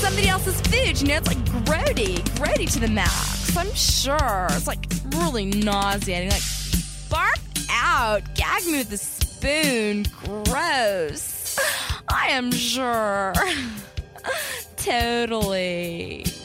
somebody else's food. You know, it's like grody to the max. I'm sure. It's like really nauseating. Like, barf out. Gag me with a spoon. Gross. I am sure. Totally.